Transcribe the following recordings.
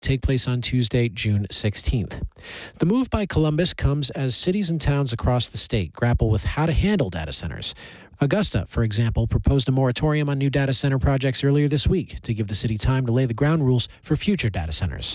take place on Tuesday, June 16th. The move by Columbus comes as cities and towns across the state grapple with how to handle data centers. Augusta, for example, proposed a moratorium on new data center projects earlier this week to give the city time to lay the ground rules for future data centers.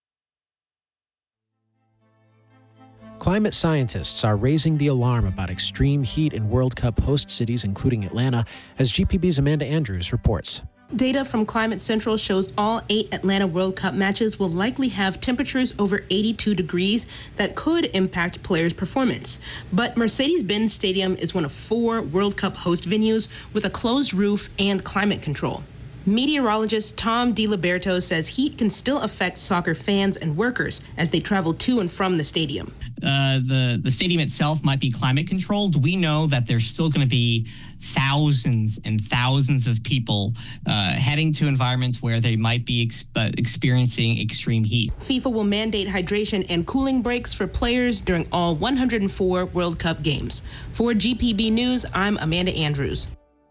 Climate scientists are raising the alarm about extreme heat in World Cup host cities, including Atlanta, as GPB's Amanda Andrews reports. Data from Climate Central shows all 8 Atlanta World Cup matches will likely have temperatures over 82 degrees that could impact players' performance. But Mercedes-Benz Stadium is one of 4 World Cup host venues with a closed roof and climate control. Meteorologist Tom DiLiberto says heat can still affect soccer fans and workers as they travel to and from the stadium. The stadium itself might be climate controlled. We know that there's still going to be thousands and thousands of people heading to environments where they might be experiencing extreme heat. FIFA will mandate hydration and cooling breaks for players during all 104 World Cup games. For GPB News, I'm Amanda Andrews.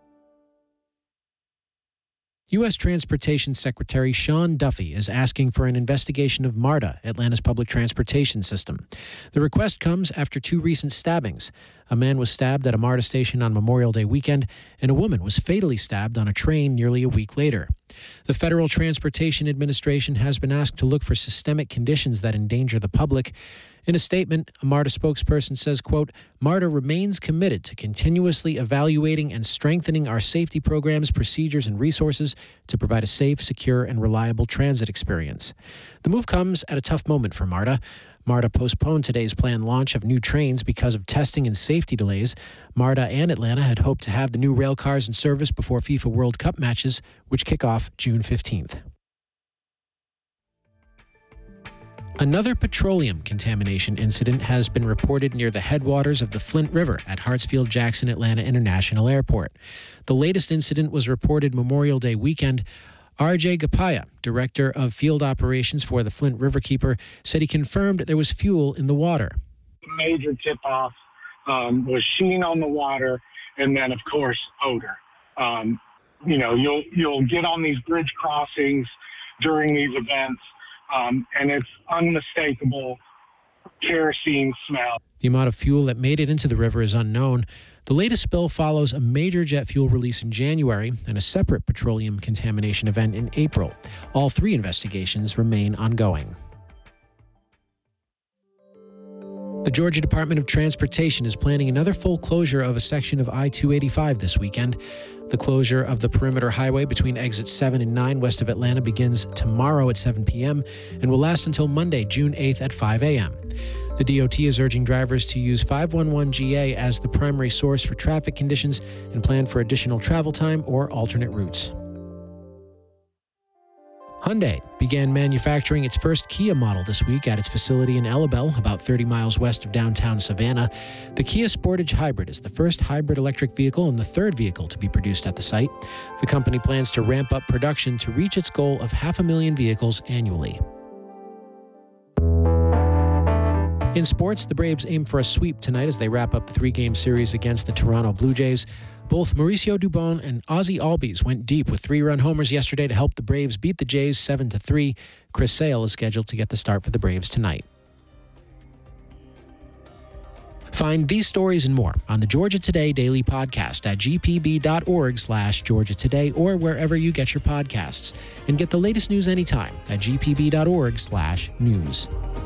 U.S. Transportation Secretary Sean Duffy is asking for an investigation of MARTA, Atlanta's public transportation system. The request comes after 2 recent stabbings. A man was stabbed at a MARTA station on Memorial Day weekend, and a woman was fatally stabbed on a train nearly a week later. The Federal Transportation Administration has been asked to look for systemic conditions that endanger the public. In a statement, a MARTA spokesperson says, quote, MARTA remains committed to continuously evaluating and strengthening our safety programs, procedures, and resources to provide a safe, secure, and reliable transit experience. The move comes at a tough moment for MARTA. MARTA postponed today's planned launch of new trains because of testing and safety delays. MARTA and Atlanta had hoped to have the new rail cars in service before FIFA World Cup matches, which kick off June 15th. Another petroleum contamination incident has been reported near the headwaters of the Flint River at Hartsfield-Jackson Atlanta International Airport. The latest incident was reported Memorial Day weekend. R.J. Gapaya, director of field operations for the Flint Riverkeeper, said he confirmed there was fuel in the water. The major tip-off was sheen on the water, and then, of course, odor. You'll get on these bridge crossings during these events, and it's unmistakable kerosene smell. The amount of fuel that made it into the river is unknown. The latest spill follows a major jet fuel release in January and a separate petroleum contamination event in April. All 3 investigations remain ongoing. The Georgia Department of Transportation is planning another full closure of a section of I-285 this weekend. The closure of the perimeter highway between exits 7 and 9 west of Atlanta begins tomorrow at 7 p.m. and will last until Monday, June 8th at 5 a.m. The DOT is urging drivers to use 511GA as the primary source for traffic conditions and plan for additional travel time or alternate routes. Hyundai began manufacturing its first Kia model this week at its facility in Ellabelle, about 30 miles west of downtown Savannah. The Kia Sportage Hybrid is the first hybrid electric vehicle and the 3rd vehicle to be produced at the site. The company plans to ramp up production to reach its goal of 500,000 vehicles annually. In sports, the Braves aim for a sweep tonight as they wrap up the 3-game series against the Toronto Blue Jays. Both Mauricio Dubon and Ozzie Albies went deep with 3-run homers yesterday to help the Braves beat the Jays 7-3. Chris Sale is scheduled to get the start for the Braves tonight. Find these stories and more on the Georgia Today Daily Podcast at gpb.org/Georgia Today or wherever you get your podcasts. And get the latest news anytime at gpb.org/news.